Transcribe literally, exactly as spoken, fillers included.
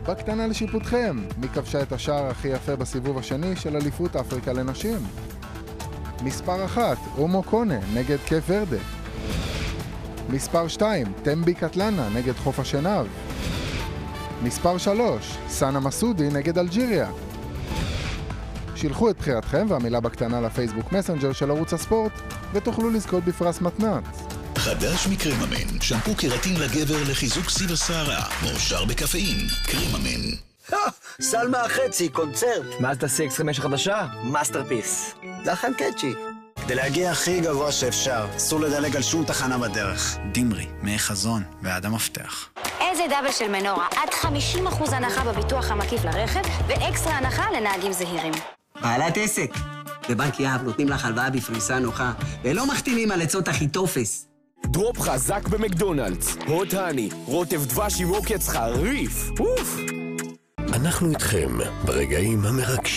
בקטנה לשיפוטכם, מי כבשה את השער הכי יפה בסיבוב השני של אליפות אפריקה לנשים? מספר אחת, אומו קונה נגד קייפ ורדה. מספר שתיים, טמבי קטלנה נגד חוף השנהב. מספר שלוש, סאנה מסודי נגד אלג'יריה. שילחו את בחירתכם והמילה בקטנה לפייסבוק מסנג'ר של ערוץ הספורט ותוכלו לזכות בפרס מתנת. חדש מקריממן, שמפו קראטין לגבר לחיזוק סיב השערה, מועשר בקפאין, קריממן. סלמה החצי, קונצרט. מה אתה עושה אקסטרה משך חדשה? מאסטרפיס. לחן קאצ'י. כדי להגיע הכי גבוה שאפשר, אסור לדלג על שום תחנה בדרך. דימרי, מי חזון ועד המפתח. איזה דאבל של מנורה, עד חמישים אחוז הנחה בביטוח המקיף לרכב ואקסטרה הנחה לנהגים זהירים. בעלת עסק. בבנק יהב נותנים לך הלוואה בפריסה נוחה ולא מחתימים על עצות הכי טופס. דרופ חזק במקדונלדס, הוט הני, רוטב דבש עם עוקץ חריף. אוף! אנחנו איתכם ברגעים המרגשים.